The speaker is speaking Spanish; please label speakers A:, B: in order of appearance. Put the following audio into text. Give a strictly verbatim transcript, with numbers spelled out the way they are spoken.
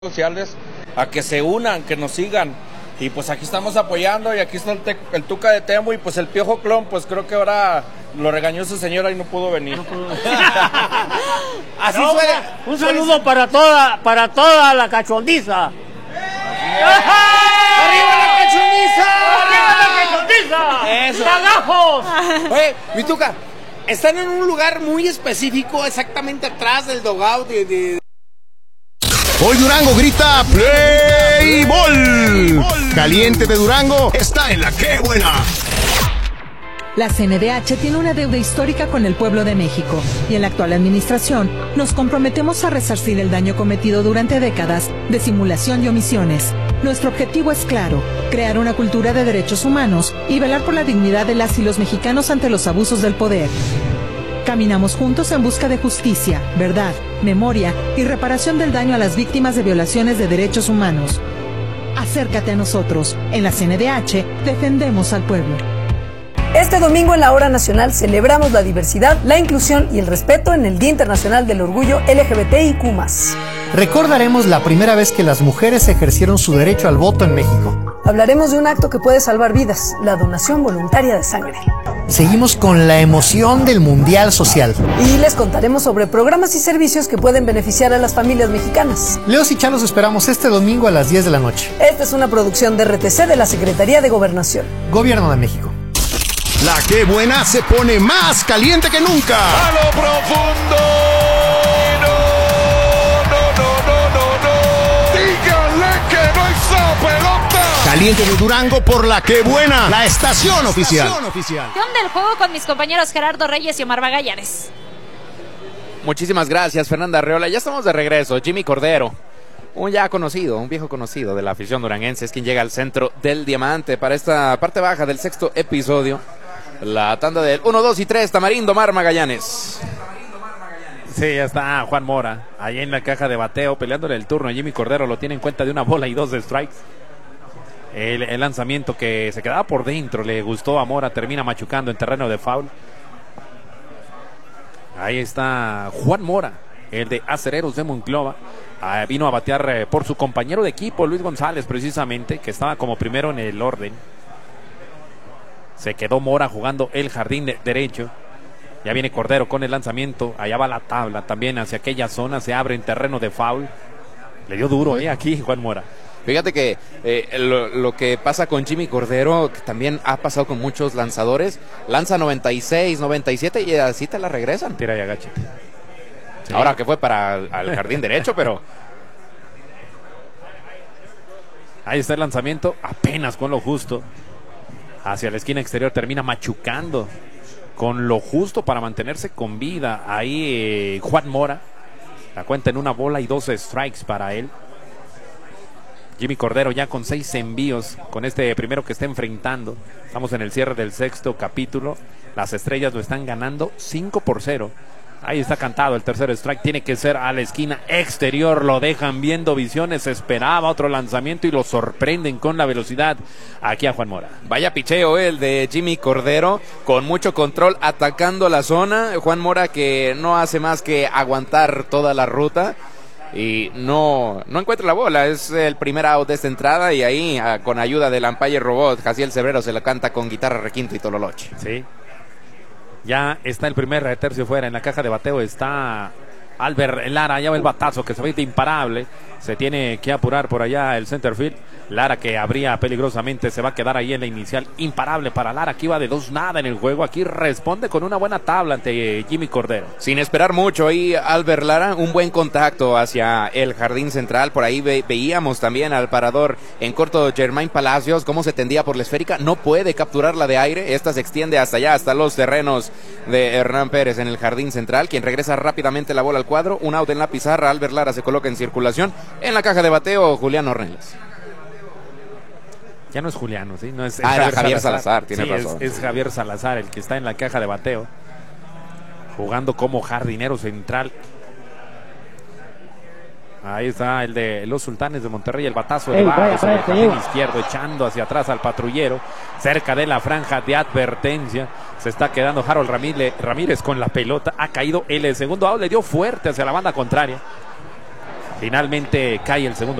A: sociales a que se unan, que nos sigan. Y pues aquí estamos apoyando y aquí está el, te, el Tuca de Temo y pues el Piojo Clon, pues creo que ahora lo regañó su señora y no pudo venir. No pudo.
B: Así no, suele, un saludo suele... para toda para toda la cachondiza.
C: ¡Arriba la cachondiza!
B: ¡Arriba la cachondiza!
C: ¡Eso!
B: ¡Cagajos!
C: Oye, mi Tuca, están en un lugar muy específico, exactamente atrás del dogout de... de...
D: Hoy Durango grita Play Ball. Caliente de Durango está en la Qué Buena.
E: La C N D H tiene una deuda histórica con el pueblo de México y en la actual administración nos comprometemos a resarcir el daño cometido durante décadas de simulación y omisiones. Nuestro objetivo es claro, crear una cultura de derechos humanos y velar por la dignidad de las y los mexicanos ante los abusos del poder. Caminamos juntos en busca de justicia, verdad, memoria y reparación del daño a las víctimas de violaciones de derechos humanos. Acércate a nosotros. En la C N D H defendemos al pueblo.
F: Este domingo en la Hora Nacional celebramos la diversidad, la inclusión y el respeto en el Día Internacional del Orgullo L G B T I Q más.
G: Recordaremos la primera vez que las mujeres ejercieron su derecho al voto en México.
F: Hablaremos de un acto que puede salvar vidas, la donación voluntaria de sangre.
G: Seguimos con la emoción del Mundial Social.
F: Y les contaremos sobre programas y servicios que pueden beneficiar a las familias mexicanas.
G: Leos y Chá los esperamos este domingo a las diez de la noche.
F: Esta es una producción de R T C de la Secretaría de Gobernación.
G: Gobierno de México.
D: La Qué Buena se pone más caliente que nunca.
H: ¡A lo profundo! ¡No, no, no, no, no, no! ¡Díganle que no hizo pelota!
D: Caliente de Durango por La Qué Buena, la estación oficial.
I: ¿Qué onda el juego con mis compañeros Gerardo Reyes y Omar Magallanes?
J: Muchísimas gracias, Fernanda Arreola. Ya estamos de regreso. Jimmy Cordero, un ya conocido, un viejo conocido de la afición duranguense, es quien llega al centro del diamante para esta parte baja del sexto episodio. La tanda del uno, dos y tres, Tamarindo, Omar Magallanes.
K: Sí, ya está Juan Mora, ahí en la caja de bateo, peleándole el turno a Jimmy Cordero, lo tiene en cuenta de una bola y dos de strikes. El, el lanzamiento que se quedaba por dentro, le gustó a Mora, termina machucando en terreno de foul. Ahí está Juan Mora, el de Acereros de Monclova. Ah, vino a batear eh, por su compañero de equipo, Luis González, precisamente, que estaba como primero en el orden. Se quedó Mora jugando el jardín de derecho. Ya viene Cordero con el lanzamiento. Allá va la tabla también hacia aquella zona. Se abre en terreno de foul. Le dio duro eh, aquí Juan Mora.
J: Fíjate que eh, lo, lo que pasa con Jimmy Cordero, que también ha pasado con muchos lanzadores. Lanza noventa y seis, noventa y siete y así te la regresan.
K: Tira y agáchate.
J: Sí. Ahora que fue para el jardín derecho, pero...
K: Ahí está el lanzamiento, apenas con lo justo. Hacia la esquina exterior, termina machucando con lo justo para mantenerse con vida. Ahí eh, Juan Mora. La cuenta en una bola y dos strikes para él. Jimmy Cordero ya con seis envíos con este primero que está enfrentando. Estamos en el cierre del sexto capítulo. Las estrellas lo están ganando cinco por cero. Ahí está cantado el tercer strike. Tiene que ser a la esquina exterior. Lo dejan viendo visiones. Esperaba otro lanzamiento y lo sorprenden con la velocidad aquí a Juan Mora.
J: Vaya picheo el de Jimmy Cordero. Con mucho control atacando la zona. Juan Mora que no hace más que aguantar toda la ruta. Y no, no encuentra la bola. Es el primer out de esta entrada. Y ahí con ayuda del umpire robot, Jaciel Cebrero se la canta con guitarra, requinto y tololoche.
K: Sí. Ya está el primer tercio fuera. En la caja de bateo está Albert Lara. Ya va el batazo que se ve imparable. Se tiene que apurar por allá el center field. Lara que abría peligrosamente. Se va a quedar ahí en la inicial. Imparable para Lara. Aquí va de dos nada en el juego. Aquí responde con una buena tabla ante Jimmy Cordero.
J: Sin esperar mucho ahí Albert Lara. Un buen contacto hacia el jardín central. Por ahí ve, veíamos también al parador en corto Germain Palacios. Cómo se tendía por la esférica. No puede capturarla de aire. Esta se extiende hasta allá, hasta los terrenos de Hernán Pérez en el jardín central. Quien regresa rápidamente la bola al cuadro. Un out en la pizarra. Albert Lara se coloca en circulación. En la caja de bateo, Julián Ornelas.
K: Ya no es Juliano, ¿sí? No es, es
J: ah,
K: Javier,
J: Javier
K: Salazar,
J: Salazar, tiene
K: sí,
J: razón.
K: Es, es Javier Salazar el que está en la caja de bateo. Jugando como jardinero central. Ahí está el de los Sultanes de Monterrey, el batazo de bajo sobre el jardín izquierdo, echando hacia atrás al patrullero, cerca de la franja de advertencia. Se está quedando Harold Ramírez, Ramírez con la pelota. Ha caído el segundo out, le dio fuerte hacia la banda contraria. Finalmente cae el segundo